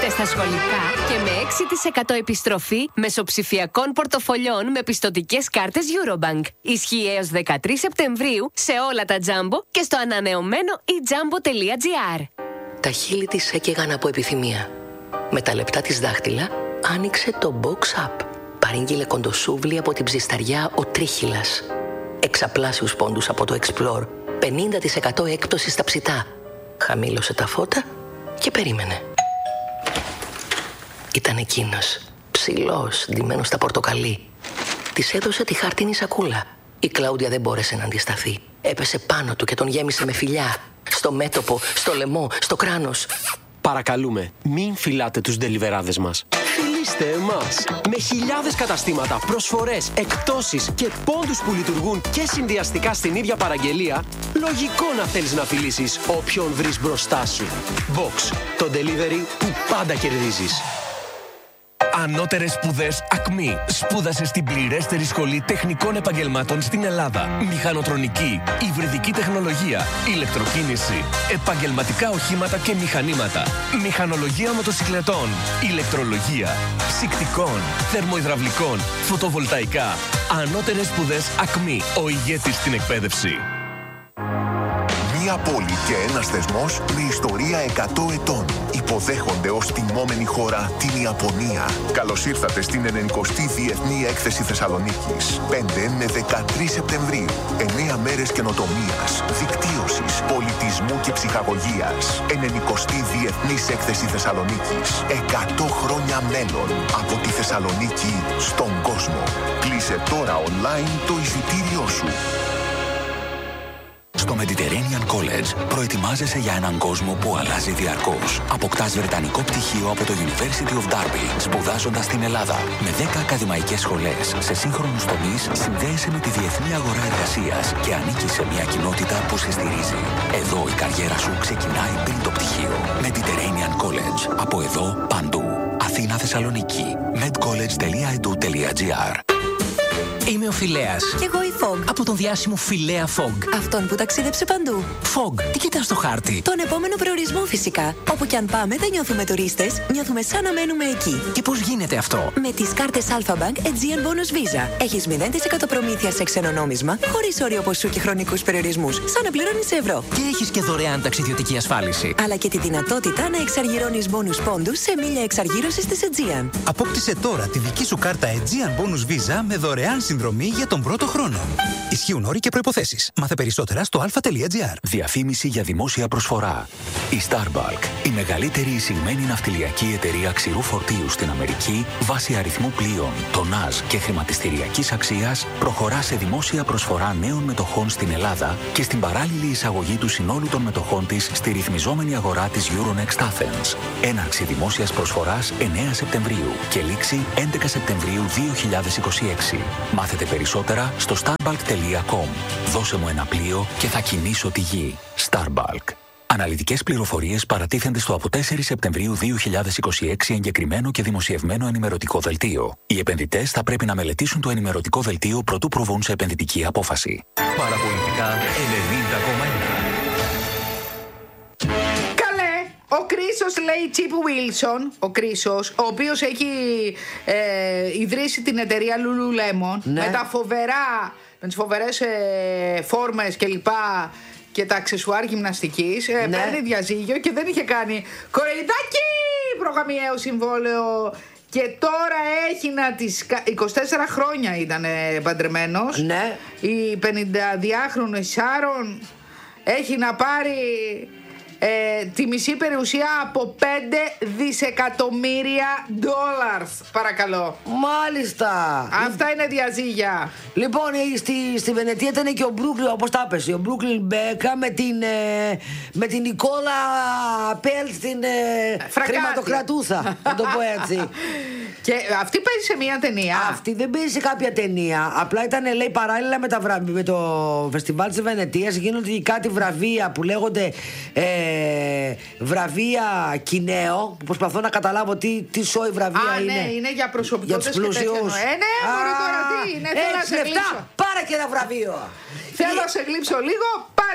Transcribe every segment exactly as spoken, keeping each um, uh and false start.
στα σχολικά και με έξι τοις εκατό επιστροφή μεσοψηφιακών πορτοφολιών με πιστωτικές κάρτες Eurobank. Ισχύει έως δεκατρείς Σεπτεμβρίου σε όλα τα Jumbo και στο ανανεωμένο e jumbo τελεία gr. Τα χείλη της έκαιγαν από επιθυμία. Με τα λεπτά της δάχτυλα άνοιξε το Box Up. Παρήγγειλε κοντοσούβλι από την ψισταριά ο Τρίχυλας. Εξαπλάσιους πόντους από το Explore. πενήντα τοις εκατό έκπτωση στα ψητά. Χαμήλωσε τα φώτα και περίμενε. Ήταν εκείνος, ψηλός, ντυμένος στα πορτοκαλί. Της έδωσε τη χαρτίνη σακούλα. Η Κλάουντια δεν μπόρεσε να αντισταθεί. Έπεσε πάνω του και τον γέμισε με φιλιά. Στο μέτωπο, στο λαιμό, στο κράνος. Παρακαλούμε, μην φυλάτε τους ντελιβεράδες μας. Φιλήστε εμάς. Με χιλιάδες καταστήματα, προσφορές, εκπτώσεις και πόντους που λειτουργούν και συνδυαστικά στην ίδια παραγγελία, λογικό να θέλεις να φιλήσεις όποιον βρεις μπροστά σου. Box, το delivery που πάντα κερδίζεις. Ανώτερες σπουδές Ακμή. Σπούδασε στην πληρέστερη σχολή τεχνικών επαγγελμάτων στην Ελλάδα. Μηχανοτρονική, υβριδική τεχνολογία, ηλεκτροκίνηση, επαγγελματικά οχήματα και μηχανήματα, μηχανολογία μοτοσυκλετών, ηλεκτρολογία, ψυκτικών, θερμοϊδραυλικών, φωτοβολταϊκά. Ανώτερες σπουδές Ακμή. Ο ηγέτης στην εκπαίδευση. Μια πόλη και ένας θεσμός με ιστορία εκατό ετών. Υποδέχονται ως τιμόμενη χώρα την Ιαπωνία. Καλώς ήρθατε στην ενενηκοστή Διεθνή Έκθεση Θεσσαλονίκης. πέντε με δεκατρείς Σεπτεμβρίου. εννέα μέρες καινοτομίας, δικτύωσης, πολιτισμού και ψυχαγωγίας. ενενηκοστή Διεθνής Έκθεση Θεσσαλονίκης. εκατό χρόνια μέλλον από τη Θεσσαλονίκη στον κόσμο. Κλείσε τώρα online το εισιτήριό σου. Στο Mediterranean College προετοιμάζεσαι για έναν κόσμο που αλλάζει διαρκώς. Αποκτάς βρετανικό πτυχίο από το University of Derby, σπουδάζοντας στην Ελλάδα. Με δέκα ακαδημαϊκές σχολές σε σύγχρονους τομείς, συνδέεσαι με τη διεθνή αγορά εργασίας και ανήκεις σε μια κοινότητα που σε στηρίζει. Εδώ η καριέρα σου ξεκινάει πριν το πτυχίο. Mediterranean College. Από εδώ παντού. Αθήνα, Θεσσαλονίκη. medcollege τελεία e d u τελεία g r. Είμαι ο Φιλέας. Κι εγώ η Fog. Από τον διάσημο Φιλέα Fog. Αυτόν που ταξίδεψε παντού. Fog, τι κοιτάς στο χάρτη? Τον επόμενο προορισμό φυσικά. Όπου κι αν πάμε δεν νιώθουμε τουρίστες, νιώθουμε σαν να μένουμε εκεί. Και πώς γίνεται αυτό? Με τις κάρτες Alpha Bank Aegean Bonus Visa. Έχεις μηδέν τοις εκατό προμήθεια σε ξένο νόμισμα, χωρίς όριο ποσού και χρονικούς περιορισμούς, σαν να πληρώνεις σε ευρώ. Και έχεις και δωρεάν ταξιδιωτική ασφάλιση. Αλλά και τη δυνατότητα να εξαργυρώνεις bonus πόντους σε μίλια εξαργύρωσης της Aegean. Απόκτησε τώρα τη δική σου κάρτα Aegean Bonus Visa με δωρεάν συνδρομή για τον πρώτο χρόνο. Ισχύουν όροι και προϋποθέσεις. Μάθε περισσότερα στο α τελεία τζι άρ. Διαφήμιση για δημόσια προσφορά. Η Starbulk, η μεγαλύτερη εισηγμένη ναυτιλιακή εταιρεία ξηρού φορτίου στην Αμερική, βάσει αριθμού πλοίων, τονάζ και χρηματιστηριακής αξίας, προχωρά σε δημόσια προσφορά νέων μετοχών στην Ελλάδα και στην παράλληλη εισαγωγή του συνόλου των μετοχών της στη ρυθμιζόμενη αγορά της Euronext Athens. Έναρξη δημόσιας προσφοράς εννέα Σεπτεμβρίου και λήξη έντεκα Σεπτεμβρίου δύο χιλιάδες είκοσι έξι. Μάθετε περισσότερα στο starbulk τελεία com. Δώσε μου ένα πλοίο και θα κινήσω τη γη. Starbulk. Αναλυτικές πληροφορίες παρατίθενται στο από τέσσερις Σεπτεμβρίου δύο χιλιάδες είκοσι έξι εγκεκριμένο και δημοσιευμένο ενημερωτικό δελτίο. Οι επενδυτές θα πρέπει να μελετήσουν το ενημερωτικό δελτίο προτού προβούν σε επενδυτική απόφαση. Παραπολιτικά ενενήντα κόμμα ένα. Ο Κρίσος λέει Chip Wilson, ο Κρίσος, ο οποίος έχει ε, ιδρύσει την εταιρεία Lululemon, ναι, με τα φοβερά, με τις φοβερές ε, φόρμες και λοιπά και τα αξεσουάρ γυμναστικής, ε, ναι, παίρνει διαζύγιο και δεν είχε κάνει κοροϊδάκι προγαμιαίο συμβόλαιο. Και τώρα έχει να τις... είκοσι τέσσερα χρόνια ήταν παντρεμένος, ναι. Η πενηνταδυάχρονη Σάρον έχει να πάρει Ε, τη μισή περιουσία από πέντε δισεκατομμύρια δολάρια. Παρακαλώ. Μάλιστα. Αυτά είναι διαζύγια. Λοιπόν, στη, στη Βενετία ήταν και ο Μπρούκλιν, όπως τα έπεσε, ο Μπρούκλιν Μπέκα με την, ε, με την Νικόλα Πέλτ, την ε, χρηματοκρατούθα. Να το πω έτσι. Και αυτή παίζει σε μια ταινία. Αυτή δεν παίζει σε κάποια ταινία. Απλά ήταν, λέει, παράλληλα με, τα βραβεία, με το φεστιβάλ της Βενετίας γίνονται κάτι βραβεία που λέγονται ε, βραβεία Κινέο. Που προσπαθώ να καταλάβω τι, τι σόι βραβεία Α, είναι. Ναι, είναι για προσωπικότητες και τέτοια. Ε, ναι, μωρέ, τώρα τι είναι. Θέλω να σε γλύψω. Πάρε και ένα βραβείο. Θέλω να σε γλύψω λίγο. Πάρε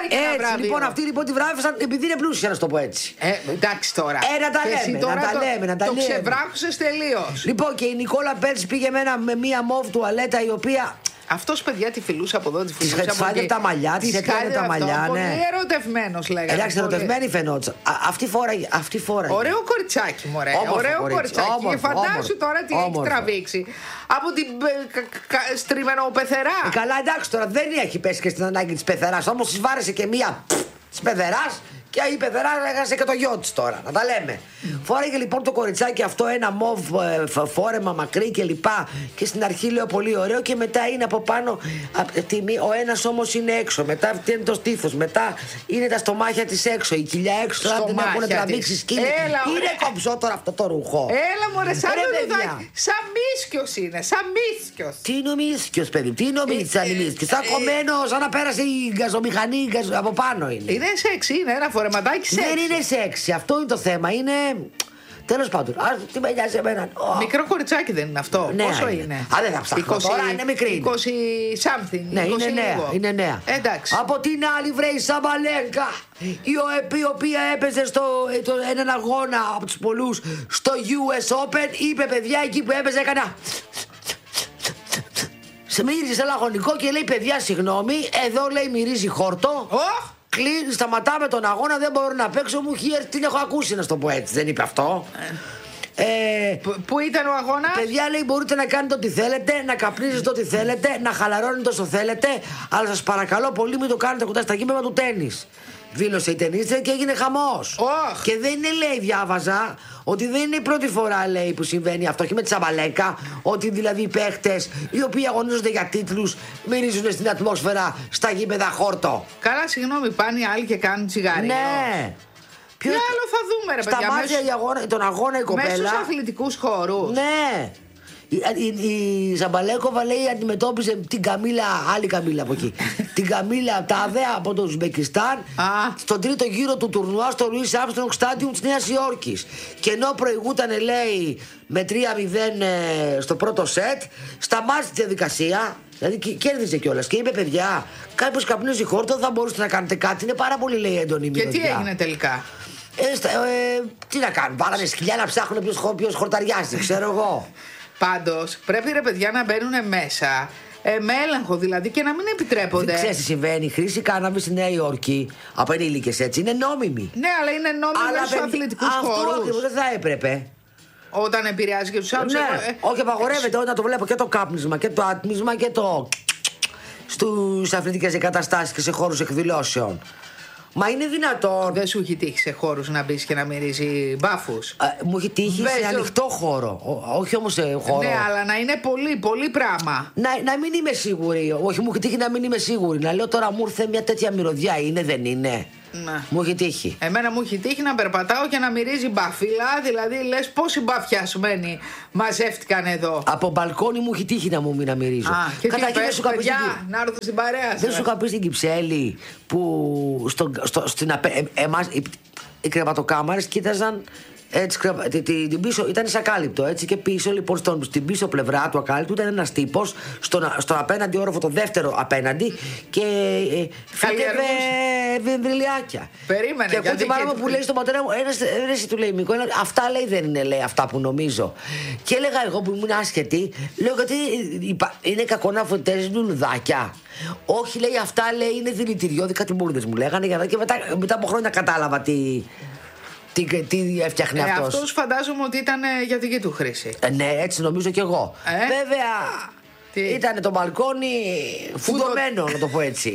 πάρει και ένα βραβείο. Λοιπόν, αυτοί λοιπόν τη βράβευσαν επειδή είναι πλούσια, να σου το πω έτσι. Ε, εντάξει τώρα. Ε, να τα λέμε, να τα το, λέμε, να τα το λέμε. ξεβράκωσες τελείως. Λοιπόν, και η Νικόλα Πέρτς πήγε με, ένα, με μία μοβ τουαλέτα η οποία. Αυτός, παιδιά, τη φιλούσε από εδώ, τη φιλούσε από εκεί. Της χάιδευε τα μαλλιά, της έκανε τα μαλλιά, ναι. Πολύ ερωτευμένος, λέγανε. Εντάξει, ερωτευμένη φαινόταν. Αυτή φόραγε. Αυτή φόραγε. Ωραίο κοριτσάκι, μωρέ. Ωραίο κοριτσάκι. Και φαντάσου τώρα τι έχει τραβήξει. Από την στριμενοπεθερά. Καλά, εντάξει, τώρα δεν έχει πέσει και στην ανάγκη της πεθεράς. Όμως της βάρεσε και μία της πεθεράς. Και η πεθερά έχασε και το γιο της τώρα, να τα λέμε. Mm. Φόραγε λοιπόν το κοριτσάκι αυτό ένα μοβ ε, φόρεμα μακρύ και λοιπά. Και στην αρχή λέω πολύ ωραίο και μετά είναι από πάνω. Ο ένας όμως είναι έξω. Μετά είναι το στήθος. Μετά είναι τα στομάχια της έξω. Η κοιλιά έξω. Τώρα την έχουν τραβήξει σκήνη. Είναι κομψό τώρα αυτό το ρουχό. Έλα μωρέ, σαν λουλουδάκι. Σαν μίσκιος είναι. Σαν μίσκιος. Τι είναι ο μίσκιος, παιδί. Τι είναι ο μίσκιος. Σαν κομμένο, σαν να πέρασε η γκαζομηχανή από πάνω είναι. Είναι σεξ, είναι ένα φορά. Δεν είναι σεξι, αυτό είναι το θέμα. Είναι. Τέλος πάντων, α, τι με νοιάζει εμένα. Oh. Μικρό κοριτσάκι δεν είναι αυτό. Νέα Πόσο είναι. είναι? Α, δεν θα ψάχνω τώρα, είναι μικρή. είκοσι something. Ναι, είναι νέα, είναι νέα. Εντάξει. Από την άλλη βρέει η Σαμπαλέγκα, η οποία έπαιζε στο, το, έναν αγώνα από τους πολλούς στο γιου ες Open. Είπε, παιδιά, εκεί που έπαιζε έκανα. Σε μύριζε σε λαγωνικό και λέει, παιδιά, συγγνώμη, εδώ λέει μυρίζει χόρτο. Oh. Κλείνει, σταματάμε τον αγώνα, δεν μπορώ να παίξω, μου έχει έρθει, την έχω ακούσει να σου το πω έτσι, δεν είπε αυτό. Ε, Πού ήταν ο αγώνας? Παιδιά, λέει, μπορείτε να κάνετε ό,τι θέλετε, να καπνίζετε ό,τι θέλετε, να χαλαρώνετε όσο θέλετε, αλλά σας παρακαλώ πολύ μην το κάνετε κοντά στα γήπεδα του τένις. Δήλωσε η ταινίστρια και έγινε χαμός. Oh. Και δεν είναι, λέει, διάβαζα, ότι δεν είναι η πρώτη φορά, λέει, που συμβαίνει αυτό και με τη Σαμπαλέκα. Ότι δηλαδή οι παίχτες οι οποίοι αγωνίζονται για τίτλους μυρίζουν στην ατμόσφαιρα στα γήπεδα χόρτο. Καλά, συγγνώμη, πάνε οι άλλοι και κάνουν τσιγάρι. Ναι. Τι άλλο θα δούμε, ρε παιδιά? Σταμάτησε μέσω... τον αγώνα η κοπέλα. Μέσα στους αθλητικούς χώρους. Ναι. Η, η, η Ζαμπαλέκοβα, λέει, αντιμετώπιζε την Καμίλα, άλλη Καμίλα από εκεί. Την Καμίλα Τάδε από το Ουσμπεκιστάν στον τρίτο γύρο του τουρνουά στο Λουίς Άρμστρονγκ Στάντιουμ της Νέας Υόρκης. Και ενώ προηγούταν, λέει, με τρία μηδέν ε, στο πρώτο σετ, σταμάτησε τη διαδικασία. Δηλαδή κέρδισε κιόλας και είπε, παιδιά, κάποιος καπνίζει χόρτο, θα μπορούσατε να κάνετε κάτι. Είναι πάρα πολύ, λέει, έντονη η μυρωδιά. Και τι έγινε τελικά? Ε, στα, ε, τι να κάνουν, πάρανε σκυλιά να ψάχνουν ποιος, ποιος χορταριάζει, ξέρω εγώ. Πάντως πρέπει, ρε παιδιά, να μπαίνουν μέσα ε, με έλεγχο δηλαδή και να μην επιτρέπονται. Δεν ξέρεις τι συμβαίνει. Η χρήση κάναβη στη Νέα Υόρκη από ενήλικες έτσι είναι νόμιμη. Ναι, αλλά είναι νόμιμη μέσα στους αθλητικούς χώρους. Αυτό ακριβώς δεν θα έπρεπε. Όταν επηρεάζει και τους άλλους. Ναι, ε, όχι, απαγορεύεται όταν το βλέπω και το κάπνισμα και το άτμισμα και το. Στους αθλητικές εγκαταστάσεις και σε χώρους εκδηλώσεων. Μα είναι δυνατόν. Δεν σου έχει τύχει σε χώρους να μπεις και να μυρίζει μπάφους? Α, μου έχει τύχει Βέζω. σε ανοιχτό χώρο. Ό, όχι όμως σε χώρο. Ναι, αλλά να είναι πολύ, πολύ πράγμα. Να, να μην είμαι σίγουρη. Όχι, μου έχει τύχει να μην είμαι σίγουρη. Να λέω τώρα μου ήρθε μια τέτοια μυρωδιά. Είναι, δεν είναι? Να. Μου έχει τύχει. Εμένα μου έχει τύχει να περπατάω και να μυρίζει μπαφίλα. Δηλαδή λες πόσοι μπαφιασμένοι μαζεύτηκαν εδώ. Από μπαλκόνι μου έχει τύχει να μου μην να μυρίζω. Α, και Καταρχήν, τι πες, σου καπείς παιδιά, την... να έρθω στην παρέα σας. Δεν σου είχα πει στην Κυψέλη που στο, στο, στην απε... ε, εμάς, οι, οι κρεβατοκάμαρες κοίταζαν έτσι, την, την, την πίσω, ήταν σε ακάλυπτο έτσι, και πίσω λοιπόν στον, στην πίσω πλευρά του ακάλυπτου ήταν ένας τύπος στον, στον απέναντι όροφο, το δεύτερο απέναντι, και ε, φύτευε βεμβριλιάκια. Περίμενε. Και ακούω την μάνα μου που λέει στον πατέρα μου, ένας, ένας του λέει, Μικό, αυτά λέει δεν είναι, λέει, αυτά που νομίζω. Και έλεγα εγώ που ήμουν άσχετη, λέω, γιατί είναι κακό να φωτίζουν λουλουδάκια? Όχι, λέει, αυτά λέει είναι δηλητηριώδη, κάτι μπουρδες μου λέγανε, και μετά, μετά από χρόνια κατάλαβα τι. Τι, τι έφτιαχνε ε, αυτός. Αυτός φαντάζομαι ότι ήταν για δική του χρήση. Ε, ναι, έτσι νομίζω κι εγώ. Ε? Βέβαια, ήταν το μπαλκόνι φουδωμένο, να το πω έτσι.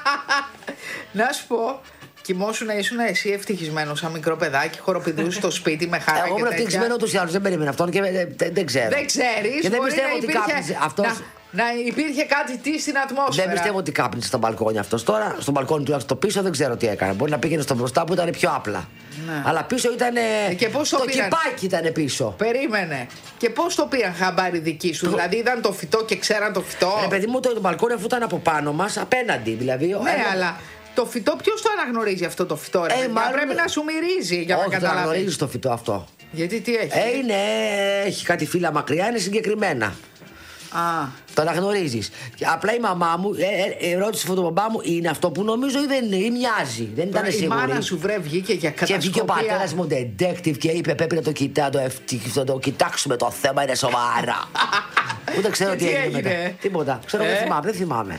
Να σου πω, κοιμόσουν, ήσουν εσύ ευτυχισμένος σαν μικρό παιδάκι, χοροπηδούσε στο σπίτι με χαρά? Εγώ ήμουν ευτυχισμένο ούτως ή άλλως, δεν περίμενα αυτόν και δεν, δεν ξέρω. Δεν ξέρεις, και δεν μπορεί πιστεύω να ότι υπήρχε, κάπνιζε αυτός. Να, να υπήρχε κάτι τι στην ατμόσφαιρα. Δεν πιστεύω ότι κάπνιζε στο μπαλκόνι αυτός τώρα. Στο μπαλκόνι τουλάχιστον το πίσω δεν ξέρω τι έκανε. Μπορεί να πήγαινε στο μπροστά που ήταν πιο απλά. Ναι. Αλλά πίσω ήταν. Και πώς το, το πήραν? κυπάκι ήταν πίσω. Περίμενε. Και πώς το πήραν χαμπάρι δική σου? Το... Δηλαδή είδαν το φυτό και ξέραν το φυτό. Ρε παιδί μου, το, το μπαλκόνι αφού ήταν από πάνω μας, απέναντι δηλαδή. Ναι, ένα... αλλά. Το φυτό, ποιος το αναγνωρίζει αυτό το φυτό? Ρε, ε, μάλλον... Πρέπει να σου μυρίζει για όχι, να καταλάβεις. Όχι, αναγνωρίζει το φυτό αυτό. Γιατί τι έχει? Ε, είναι, έχει κάτι φύλλα μακριά, είναι συγκεκριμένα. Α. Το αναγνωρίζεις. Απλά η μαμά μου ε, ε, ρώτησε τον μπαμπά μου, είναι αυτό που νομίζω ή δεν είναι, ή μοιάζει. Δεν ήταν σίγουρη. Η μάνα σου βρε βγήκε για κατασκοπία. Και βγήκε ο πατέρας μου detective και είπε: πρέπει να το κοιτά, το, το, το κοιτάξουμε το θέμα, είναι σοβαρά. Ούτε ξέρω τι έγινε μετά. Τίποτα. Ξέρω, ε? δεν θυμάμαι, δεν θυμάμαι.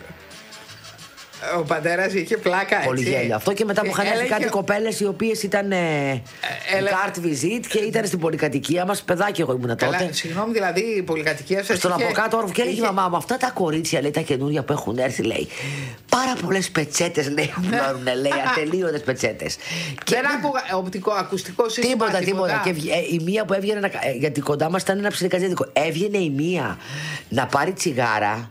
Ο πατέρας είχε πλάκα, έτσι. Πολύ γέλιο. Αυτό και μετά που είχαν έρθει κάτι κοπέλες οι οποίες ήταν ε, Έλε... carte visit και ήταν στην πολυκατοικία μας. Παιδάκι εγώ ήμουν τότε. Καλά, συγγνώμη, δηλαδή η πολυκατοικία σας. Στον είχε... από κάτω όροφο και έλεγε η μαμά μου: αυτά τα κορίτσια, λέει, τα καινούργια που έχουν έρθει, λέει. Πάρα πολλές πετσέτες, λέει, απλώνουν, λέει, ατελείωτες πετσέτες. Δεν άκουγα οπτικό, ακουστικό σύστημα. Τίποτα, τίποτα. Και ε, η μία που έβγαινε, να, ε, γιατί κοντά μας ήταν ένα ψιλικατζέντικο. Έβγαινε η μία να πάρει τσιγάρα.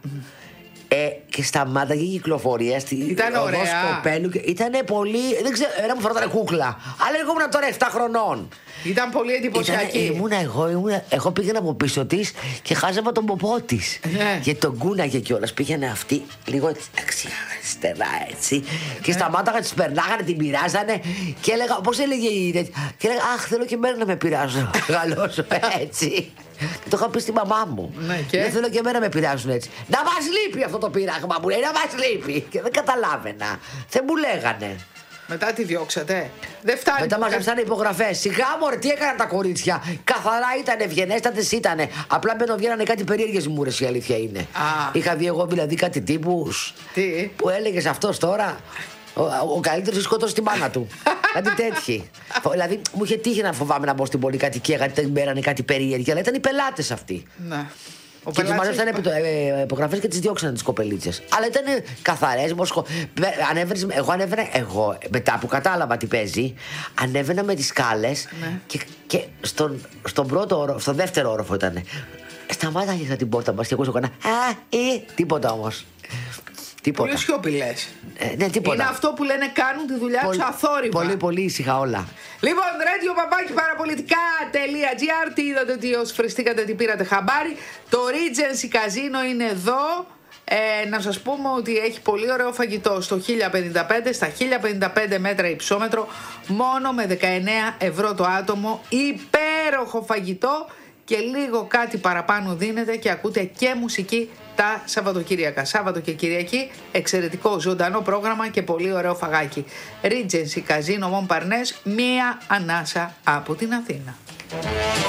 Ε, και σταμάταγε η κυκλοφορία στην οδό Σκοπέλου. Ήταν πολύ. Δεν ξέρω, ένα μου φαινόταν κούκλα. Αλλά εγώ ήμουν τώρα επτά χρονών. Ήταν πολύ εντυπωσιακή. Ήμουνα εγώ, ήμουνα, εγώ πήγαινα από πίσω τη και χάζευα τον ποπό τη. Yeah. Και τον κούναγε κιόλα. Πήγαινε αυτή λίγο δεξιά, αριστερά έτσι. Yeah. Και σταμάταγα, τη περνάγανε, την πειράζανε. Και έλεγα, πώ έλεγε η. Και έλεγα, αχ, θέλω και εμένα να με πειράζουν. Μεγαλώσω έτσι. Και το είχα πει στη μαμά μου. Ναι, και... Δεν θέλω και εμένα να με πειράζουν έτσι. Να μας λείπει αυτό το πειράγμα μου λέει, να μας λείπει. Και δεν καταλάβαινα. Δεν μου λέγανε. Μετά τη διώξατε. Δεν φτάνει. Μετά μαζέψανε υπογραφές. Σιγά μωρέ, τι έκαναν τα κορίτσια. Καθαρά ήταν, ευγενέστατες ήτανε. Απλά μπαινοβγαίνανε κάτι περίεργες μούρες, η αλήθεια είναι. Α. Είχα δει εγώ δηλαδή κάτι τύπους. Τι? Που έλεγες αυτός τώρα. Ο, ο καλύτερος σκότωσε τη μάνα του. Κάτι τέτοιοι. Δηλαδή μου είχε τύχει να φοβάμαι να μπω στην πολυκατοικία γιατί δεν μπαίνανε κάτι περίεργο. Αλλά ήταν οι πελάτες αυτοί. Ναι. Ο και τις μαζέψανε υπο... υπογραφές και τις διώξανε τις κοπελίτσες. Αλλά ήταν καθαρές. Μοσχο... Ανέβαινες... Εγώ ανέβαινα. Εγώ μετά που κατάλαβα τι παίζει, ανέβαινα με τις σκάλες. Ναι. Και, και στον, στον πρώτο όροφο, στο δεύτερο όροφο ήταν. Σταμάταγε την πόρτα μας και εγώ έκανα. Α, ε, τίποτα όμως. Τίποτα. Πολύ σιωπηλές. Ε, ναι, τίποτα. Είναι αυτό που λένε κάνουν τη δουλειά τους αθόρυβα. Πολύ, πολύ ήσυχα όλα. Λοιπόν, radio παπάκι παραπολιτικά.gr. Τι είδατε, τι ως φριστήκατε, τι πήρατε χαμπάρι. Το Regency Casino είναι εδώ. Ε, να σας πούμε ότι έχει πολύ ωραίο φαγητό στο χίλια πενήντα πέντε, στα χίλια πενήντα πέντε μέτρα υψόμετρο, μόνο με δεκαεννέα ευρώ το άτομο. Υπέροχο φαγητό και λίγο κάτι παραπάνω δίνετε και ακούτε και μουσική τα Σαββατοκύριακα. Σάββατο και Κυριακή, εξαιρετικό ζωντανό πρόγραμμα και πολύ ωραίο φαγάκι. Regency Casino Montparnasse, μία ανάσα από την Αθήνα.